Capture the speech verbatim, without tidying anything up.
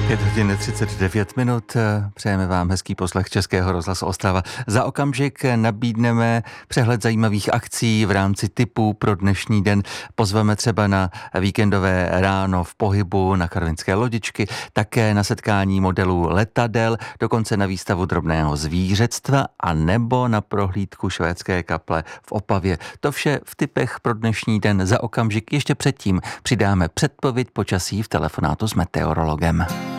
pět hodin třicet devět minut. Přejeme vám hezký poslech Českého rozhlasu Ostrava. Za okamžik nabídneme přehled zajímavých akcí v rámci tipů pro dnešní den. Pozveme třeba na víkendové ráno v pohybu na karvinské lodičky, také na setkání modelů letadel, dokonce na výstavu drobného zvířectva a nebo na prohlídku švédské kaple v Opavě. To vše v tipech pro dnešní den. Za okamžik ještě předtím přidáme předpověď počasí v telefonátu s meteorologem.